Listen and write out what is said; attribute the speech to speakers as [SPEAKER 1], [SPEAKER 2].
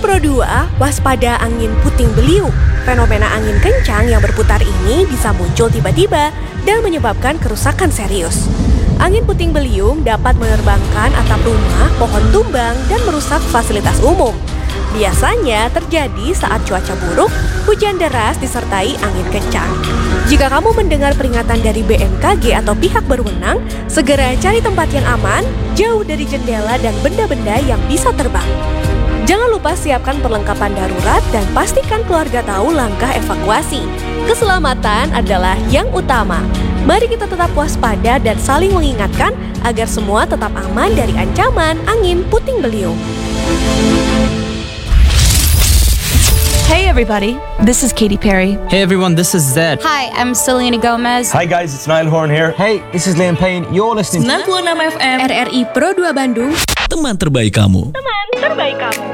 [SPEAKER 1] Pro 2, waspada angin puting beliung. Fenomena angin kencang yang berputar ini bisa muncul tiba-tiba dan menyebabkan kerusakan serius. Angin puting beliung dapat menerbangkan atap rumah, pohon tumbang, dan merusak fasilitas umum. Biasanya terjadi saat cuaca buruk, hujan deras disertai angin kencang. Jika kamu mendengar peringatan dari BMKG atau pihak berwenang, segera cari tempat yang aman, jauh dari jendela dan benda-benda yang bisa terbang. Jangan lupa siapkan perlengkapan darurat dan pastikan keluarga tahu langkah evakuasi. Keselamatan adalah yang utama. Mari kita tetap waspada dan saling mengingatkan agar semua tetap aman dari ancaman angin puting beliung.
[SPEAKER 2] Hey everybody, this is Katy Perry.
[SPEAKER 3] Hey everyone, this is Zed.
[SPEAKER 4] Hi, I'm Selena Gomez.
[SPEAKER 5] Hi guys, it's Niall Horan here.
[SPEAKER 6] Hey, this is Liam Payne. You're listening to
[SPEAKER 2] 96 FM
[SPEAKER 1] RRI Pro 2 Bandung.
[SPEAKER 7] Teman terbaik kamu.
[SPEAKER 1] Teman terbaik kamu.